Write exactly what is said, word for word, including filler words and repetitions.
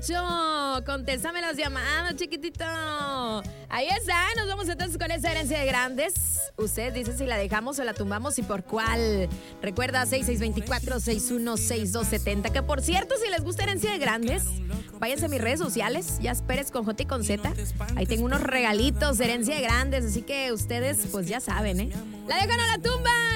mucho. Contéstame las llamadas, chiquitito. Ahí está, nos vamos entonces con esa herencia de grandes. Ustedes dicen si la dejamos o la tumbamos y por cuál. Recuerda seis seis dos cuatro, seis uno seis dos siete cero. Que por cierto, si les gusta herencia de grandes, váyanse a mis redes sociales, Jazz Pérez con J y con Z. Ahí tengo unos regalitos de herencia de grandes, así que ustedes pues ya saben, ¿eh? ¿La dejan o la tumban?